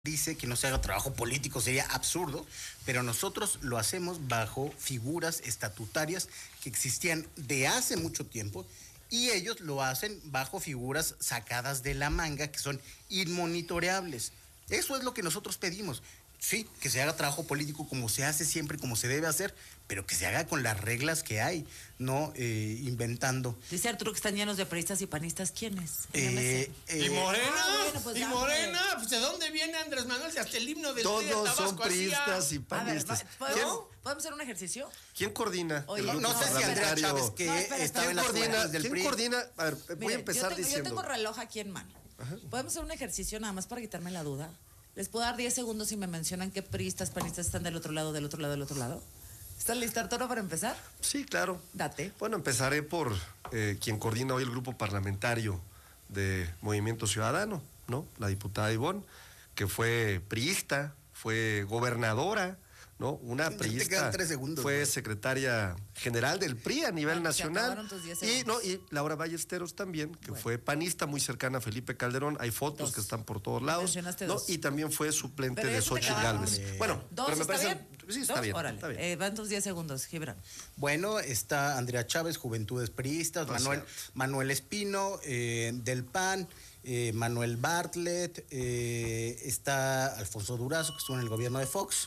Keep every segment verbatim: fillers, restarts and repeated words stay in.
dice que no se haga trabajo político, sería absurdo, pero nosotros lo hacemos bajo figuras estatutarias que existían de hace mucho tiempo y ellos lo hacen bajo figuras sacadas de la manga que son inmonitoreables. Eso es lo que nosotros pedimos. Sí, que se haga trabajo político como se hace siempre, como se debe hacer, pero que se haga con las reglas que hay, no eh, inventando. Dice Arturo que están llenos de priistas y panistas. ¿Quiénes? Eh, eh, ¿Y Morena? Ah, bueno, pues ¿Y ya, Morena? Pues, ¿de dónde viene Andrés Manuel? Si hasta el himno del Todos P R I de son Tabasco priistas hacía. y panistas. A ver, ¿podemos, ¿podemos hacer un ejercicio? ¿Quién coordina? Oye, el no, grupo no sé si Andrea parlamentario? Chávez, que No, espera, estaba espera. en las ¿Quién coordina? fuerzas del ¿Quién P R I. coordina? A ver, voy Miren, a empezar yo tengo, diciendo. Yo tengo reloj aquí en mano. Ajá. ¿Podemos hacer un ejercicio nada más para quitarme la duda? ¿Les puedo dar diez segundos si me mencionan qué priistas, panistas están del otro lado, del otro lado, del otro lado? ¿Estás lista, Arturo, para empezar? Sí, claro. Date. Bueno, empezaré por eh, quien coordina hoy el grupo parlamentario de Movimiento Ciudadano, ¿no? La diputada Ivonne, que fue priista, fue gobernadora, ¿no? Una Te priista. quedan tres segundos, fue güey. secretaria general del P R I a nivel Bueno, se nacional. acabaron tus diez Y, segundos. no, y Laura Ballesteros también, que Bueno. fue panista muy cercana a Felipe Calderón. Hay fotos Dos. que están por todos lados. Mencionaste ¿no? dos. Y también fue suplente Pero ya de se te Xochitl acabaron. Gálvez. Eh, Bueno, ¿Dos pero me está parece. bien? Sí, está ¿Dos? bien. Órale. Está bien. Eh, van tus diez segundos, Gibran. Bueno, está Andrea Chávez, Juventudes Priistas, No, Manuel, cierto. Manuel Espino, eh, del P A N, eh, Manuel Bartlett, eh, está Alfonso Durazo, que estuvo en el gobierno de Fox.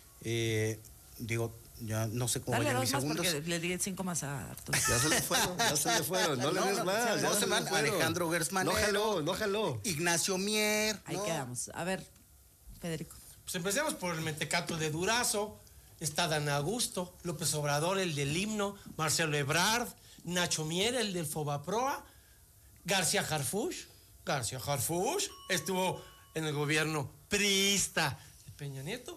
Eh, digo, ya no sé cómo Dale vayan dos mis más segundos. porque le di cinco más a Arturo. Ya se le fueron, ya se le fueron. No, le No, des no, más. no ya se le van. fueron. Alejandro Gersmanero. No jaló, no jaló. Ignacio Mier. Ahí ¿no? quedamos. A ver, Federico. Pues empecemos por el mentecato de Durazo. Está Dan Augusto, López Obrador, el del himno, Marcelo Ebrard, Nacho Mier, el del Fobaproa, García Harfuch. García Harfuch estuvo en el gobierno priista de Peña Nieto.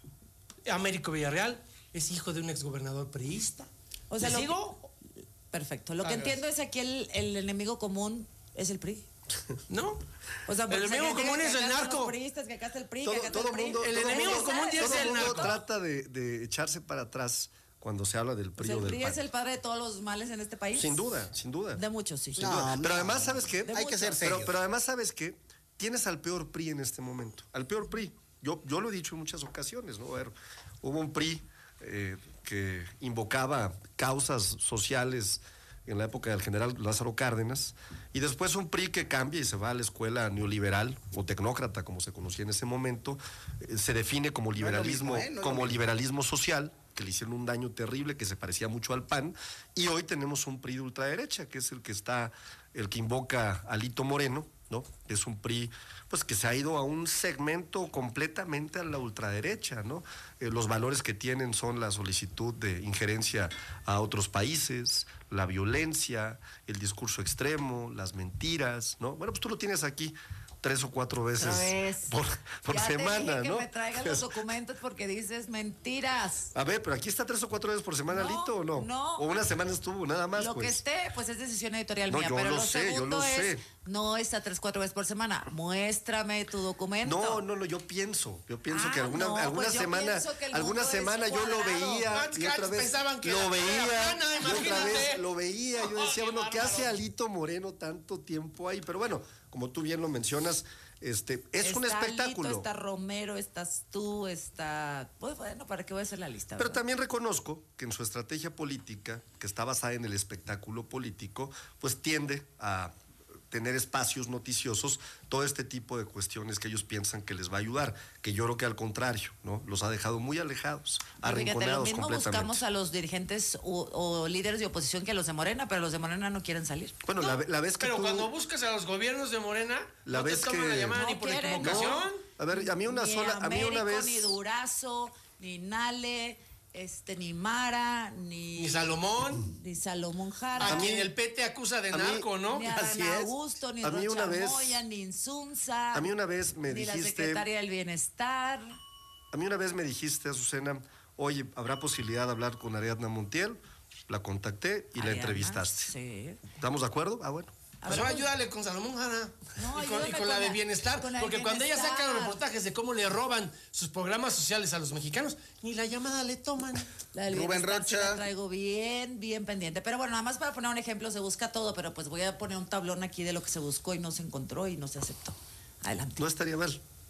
Américo Villarreal es hijo de un exgobernador priista. O sea, ¿Le lo sigo? Perfecto. Lo Ah, que gracias. entiendo es que aquí el, el enemigo común es el P R I. ¿No? O sea, El porque enemigo se- común que es el acá están narco. los priistas, que acá está el P R I, que Todo, acá está todo el P R I. mundo, El todo enemigo mundo- común todo es el mundo narco. trata de, de echarse para atrás cuando se habla del O P R I sea, o el del P R I P A es N. el padre de todos los males en este país. Sin duda, sin duda. De muchos, sí. Sin No, duda. no, Pero además, ¿sabes qué? De Hay que ser muchos. serios. Pero, pero además, ¿sabes qué? Tienes al peor P R I en este momento. Al peor P R I. Yo, yo lo he dicho en muchas ocasiones, ¿no? A ver, hubo un P R I eh, que invocaba causas sociales en la época del general Lázaro Cárdenas, y después un P R I que cambia y se va a la escuela neoliberal o tecnócrata, como se conocía en ese momento, eh, se define como liberalismo, No es lo mismo, ¿eh? No es lo como mismo. liberalismo social, que le hicieron un daño terrible, que se parecía mucho al P A N, y hoy tenemos un P R I de ultraderecha, que es el que está, el que invoca a Alito Moreno, ¿no? Es un P R I, pues, que se ha ido a un segmento completamente a la ultraderecha, ¿no? Eh, los valores que tienen son la solicitud de injerencia a otros países, la violencia, el discurso extremo, las mentiras, ¿no? Bueno, pues tú lo tienes aquí tres o cuatro veces Otra vez. por, por ya semana, te dije ¿no? que me traigan los documentos porque dices mentiras. A ver, pero aquí está tres o cuatro veces por semana, No, Lito, ¿o no? no. O una semana estuvo, nada más, Lo pues. que esté, pues es decisión editorial No, mía. yo Pero lo lo, sé, yo segundo lo es, sé. no está tres, cuatro veces por semana. Muéstrame tu documento. No, no, no, yo pienso, yo pienso Ah, que alguna, no, alguna pues yo semana, pienso que el alguna mundo es semana yo lo cuadrado. veía Más y otra cachos vez pensaban que lo era veía plana, y otra imagínate. vez lo veía. Yo decía, Qué bueno, ¿qué hace bárbaro. Alito Moreno tanto tiempo ahí? Pero bueno, como tú bien lo mencionas, este, es un Está espectáculo. Alito, está Romero, estás tú, está... Pues bueno, ¿para qué voy a hacer la lista? Pero verdad? también reconozco que en su estrategia política, que está basada en el espectáculo político, pues tiende a tener espacios noticiosos, todo este tipo de cuestiones que ellos piensan que les va a ayudar, que yo creo que al contrario, ¿no? Los ha dejado muy alejados, Y fíjate, lo arrinconados mismo completamente. buscamos a los dirigentes o, o líderes de oposición que a los de Morena, pero los de Morena no quieren salir. Bueno, la, la vez que Pero tú... cuando buscas a los gobiernos de Morena, La no vez te toman que- la llamada No ni por quieren, equivocación. A ver, a mí una ni sola, a mí una Américo, vez... ni Durazo, ni Nale, este, ni Mara, ni... Ni Salomón. Ni Salomón Jara. A mí- quien el P T acusa de a mí- narco, ¿no? Ni Así Adán es. Augusto, ni A mí Rocha una vez- Moya, ni Insunza. A mí una vez me ni la dijiste- secretaria del Bienestar. A mí una vez me dijiste, Azucena, oye, ¿habrá posibilidad de hablar con Ariadna Montiel? La contacté y la Ariadna, entrevistaste. Sí. ¿Estamos de acuerdo? Ah, bueno. A Pues ver, ahora pues- ayúdale con Salomón Jara. No, y, con, y ayúdame con la con de la- bienestar. con la de Porque cuando ella Bienestar. saca los reportajes de cómo le roban sus programas sociales a los mexicanos, ni la llamada le toman. La del Rubén Bienestar sí Rocha. la traigo bien, bien pendiente. Pero bueno, nada más para poner un ejemplo, se busca todo, pero pues voy a poner un tablón aquí de lo que se buscó y no se encontró y no se aceptó. Adelante. No estaría mal, ¿no? ¿Eh?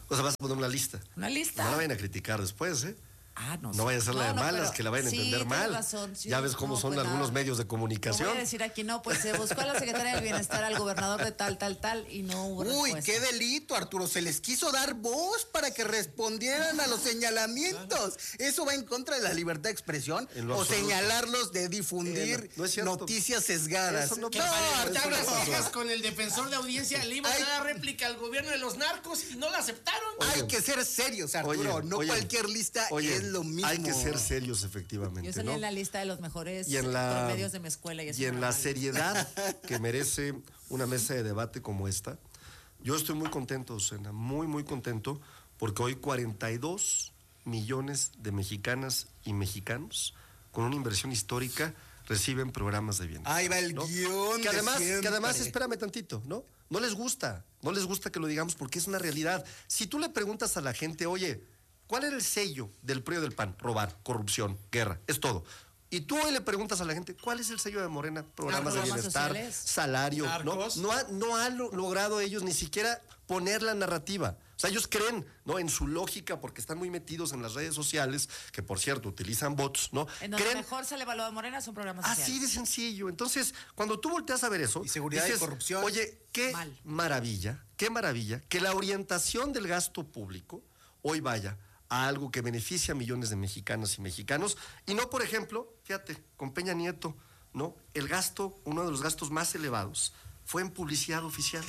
O sea, vas a poner una lista. Una lista. No la vayan a criticar después, ¿eh? Ah, no, No vaya a ser la de no, malas, pero que la vayan a sí, entender tienes mal. razón, sí, ya ves cómo no, son pues algunos nada. medios de No comunicación. voy a decir aquí, no, pues se buscó a la secretaria del Bienestar, al gobernador de tal, tal, tal, y no hubo Uy, respuesta. qué delito, Arturo. Se les quiso dar voz para que respondieran a los señalamientos. ¿Eso va en contra de la libertad de expresión? En lo O absoluto. señalarlos de difundir Eh, no, no es cierto. noticias sesgadas. Eso no Que No, para eso levantar no las pasó. cejas con el defensor de audiencia le iba a Ay. dar réplica al gobierno de los narcos y no la aceptaron. Hay que ser serios, Arturo. Oye, no oye, cualquier lista oye, es lo mismo. Hay que ser serios, efectivamente. Yo salí ¿no? en la lista de los mejores y en la, promedios de mi escuela. Y, eso y en no la era mal. seriedad que merece una mesa de debate como esta, yo estoy muy contento, Susana, muy, muy contento, porque hoy cuarenta y dos millones de mexicanas y mexicanos, con una inversión histórica, reciben programas de bienestar. Ahí va el ¿no? guión Que de además, siempre. que además, espérame tantito, ¿no? No les gusta, no les gusta que lo digamos porque es una realidad. Si tú le preguntas a la gente, oye, ¿cuál era el sello del P R I o del P A N? Robar, corrupción, guerra, es todo. Y tú hoy le preguntas a la gente, ¿cuál es el sello de Morena? Programas de Programas bienestar, sociales. salario. ¿no? Narcos. No, ha, no han lo- logrado ellos ni siquiera poner la narrativa. O sea, ellos creen, ¿no? En su lógica, porque están muy metidos en las redes sociales, que por cierto utilizan bots, ¿no? En donde creen mejor sale evaluado Morena son programas así sociales. de sencillo. Entonces, cuando tú volteas a ver eso, Y seguridad y corrupción. Oye, qué Mal. maravilla, qué maravilla que la orientación del gasto público hoy vaya a algo que beneficia a millones de mexicanas y mexicanos, y no, por ejemplo, fíjate, con Peña Nieto, ¿no? El gasto, uno de los gastos más elevados, fue en publicidad oficial.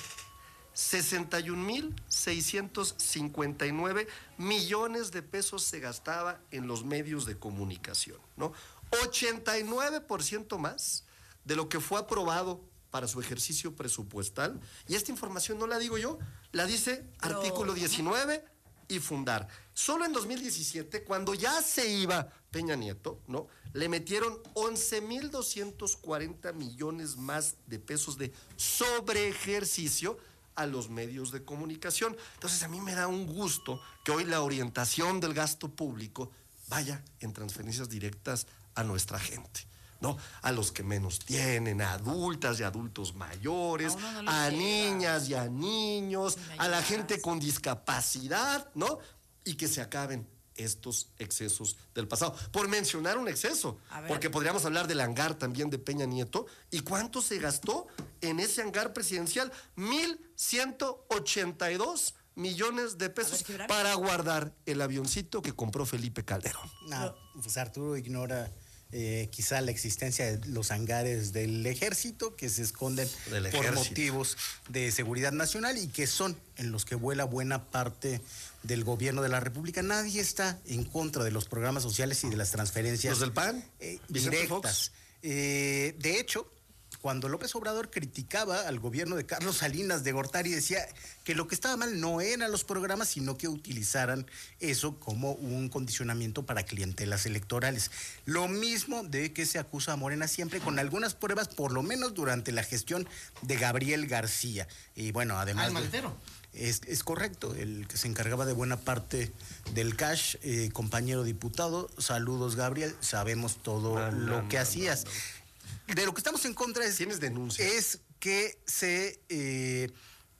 sesenta y un mil seiscientos cincuenta y nueve millones de pesos se gastaba en los medios de comunicación, ¿no? ochenta y nueve por ciento más de lo que fue aprobado para su ejercicio presupuestal, y esta información no la digo yo, la dice Pero- artículo diecinueve y Fundar. Solo en dos mil diecisiete, cuando ya se iba Peña Nieto, ¿no? Le metieron once mil doscientos cuarenta millones más de pesos de sobreejercicio a los medios de comunicación. Entonces a mí me da un gusto que hoy la orientación del gasto público vaya en transferencias directas a nuestra gente, ¿no? A los que menos tienen, a adultas y adultos mayores, A uno no le a llega. niñas y a niños, Ni me a la llegas. gente con discapacidad, ¿no? Y que se acaben estos excesos del pasado. Por mencionar un exceso, A ver. porque podríamos hablar del hangar también de Peña Nieto. ¿Y cuánto se gastó en ese hangar presidencial? mil ciento ochenta y dos millones de pesos Gibran. para guardar el avioncito que compró Felipe Calderón. No, pues Arturo ignora eh, quizá la existencia de los hangares del ejército que se esconden Del por ejército. motivos de seguridad nacional y que son en los que vuela buena parte del gobierno de la República. Nadie está en contra de los programas sociales y de las transferencias ¿Los del P A N? eh, Vicente directas. Eh, de hecho, cuando López Obrador criticaba al gobierno de Carlos Salinas de Gortari, decía que lo que estaba mal no eran los programas, sino que utilizaran eso como un condicionamiento para clientelas electorales. Lo mismo de que se acusa a Morena siempre con algunas pruebas, por lo menos durante la gestión de Gabriel García. Y bueno, además... Al de- maletero. es, es correcto, el que se encargaba de buena parte del cash, eh, compañero diputado, saludos Gabriel, sabemos todo No, no, lo no, que no, hacías. De lo que estamos en contra es, Tienes denuncia. es que se eh,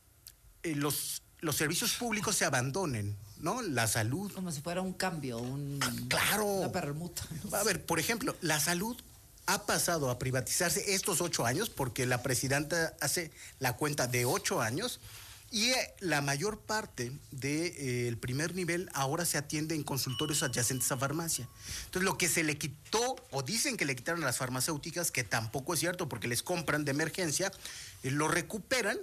eh, los, los servicios públicos se abandonen, ¿no? La salud. Como si fuera un cambio, un, Claro. una permuta. ¿no? A ver, por ejemplo, la salud ha pasado a privatizarse estos ocho años, porque la presidenta hace la cuenta de ocho años, y eh, la mayor parte del primer nivel ahora se atiende en consultorios adyacentes a farmacia. Entonces, lo que se le quitó, o dicen que le quitaron a las farmacéuticas, que tampoco es cierto porque les compran de emergencia, eh, lo recuperan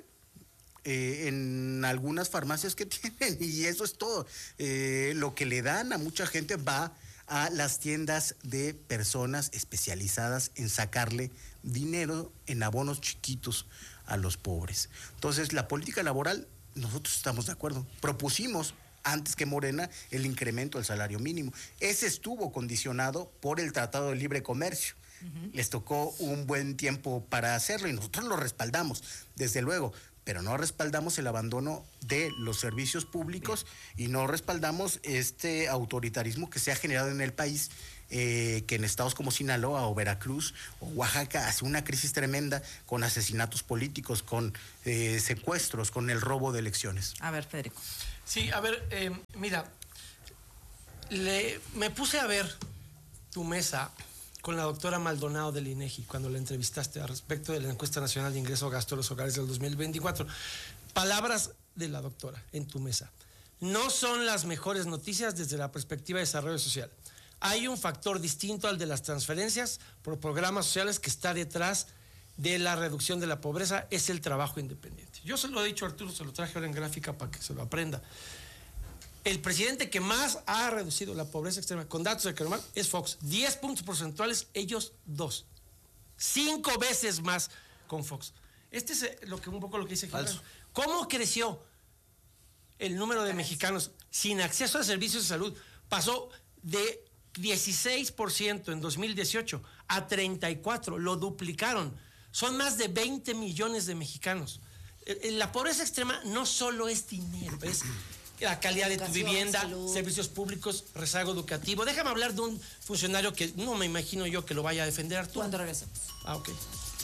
eh, en algunas farmacias que tienen, y eso es todo. Eh, lo que le dan a mucha gente va a las tiendas de personas especializadas en sacarle dinero en abonos chiquitos a los pobres. Entonces, la política laboral, nosotros estamos de acuerdo. Propusimos antes que Morena el incremento del salario mínimo. Ese estuvo condicionado por el Tratado de Libre Comercio. Uh-huh. Les tocó un buen tiempo para hacerlo y nosotros lo respaldamos, desde luego, pero no respaldamos el abandono de los servicios públicos. Bien. Y no respaldamos este autoritarismo que se ha generado en el país, eh, que en estados como Sinaloa o Veracruz o Oaxaca hace una crisis tremenda con asesinatos políticos, con eh, secuestros, con el robo de elecciones. A ver, Federico. Sí, a ver, eh, mira, le, me puse a ver tu mesa con la doctora Maldonado del INEGI cuando la entrevistaste al respecto de la encuesta nacional de ingreso gasto de los hogares del dos mil veinticuatro. Palabras de la doctora en tu mesa. No son las mejores noticias desde la perspectiva de desarrollo social. Hay un factor distinto al de las transferencias por programas sociales que está detrás de la reducción de la pobreza, es el trabajo independiente. Yo se lo he dicho a Arturo, se lo traje ahora en gráfica para que se lo aprenda. El presidente que más ha reducido la pobreza extrema, con datos de Economar, es Fox. diez puntos porcentuales, ellos dos. Cinco veces más con Fox. Este es lo que, un poco lo que dice Gibran. ¿Cómo creció el número de mexicanos sin acceso a servicios de salud? Pasó de dieciséis por ciento en dos mil dieciocho a treinta y cuatro por ciento, lo duplicaron. Son más de veinte millones de mexicanos. La pobreza extrema no solo es dinero, es la calidad de tu vivienda, salud, servicios públicos, rezago educativo. Déjame hablar de un funcionario que no me imagino yo que lo vaya a defender, Arturo. Cuando regresemos. Ah, ok.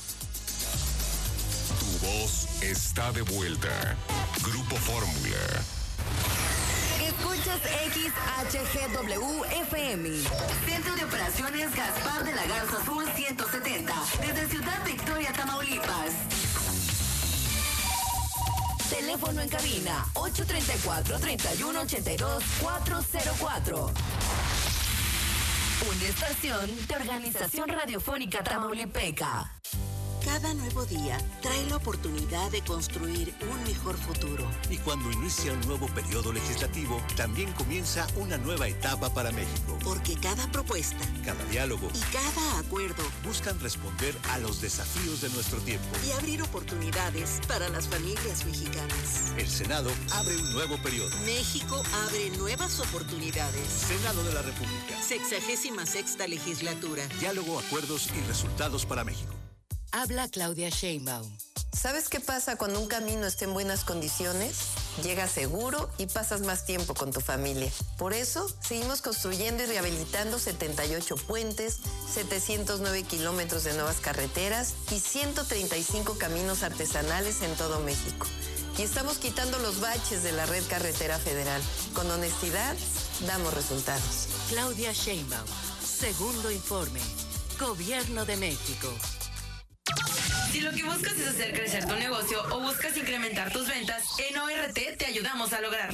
Tu voz está de vuelta. Grupo Fórmula. Escuchas X H G W F M. Centro de Operaciones Gaspar de la Garza Sur ciento setenta. Desde Ciudad Victoria, Tamaulipas. Teléfono en cabina ocho tres cuatro, tres uno ocho dos, cuatro cero cuatro. Una estación de Organización Radiofónica Tamaulipeca. Cada nuevo día trae la oportunidad de construir un mejor futuro. Y cuando inicia un nuevo periodo legislativo, también comienza una nueva etapa para México. Porque cada propuesta, cada diálogo y cada acuerdo buscan responder a los desafíos de nuestro tiempo y abrir oportunidades para las familias mexicanas. El Senado abre un nuevo periodo. México abre nuevas oportunidades. Senado de la República. Sexagésima sexta legislatura. Diálogo, acuerdos y resultados para México. Habla Claudia Sheinbaum. ¿Sabes qué pasa cuando un camino está en buenas condiciones? Llegas seguro y pasas más tiempo con tu familia. Por eso, seguimos construyendo y rehabilitando setenta y ocho puentes, setecientos nueve kilómetros de nuevas carreteras y ciento treinta y cinco caminos artesanales en todo México. Y estamos quitando los baches de la red carretera federal. Con honestidad, damos resultados. Claudia Sheinbaum. Segundo informe. Gobierno de México. Si lo que buscas es hacer crecer tu negocio o buscas incrementar tus ventas, en O R T te ayudamos a lograrlo.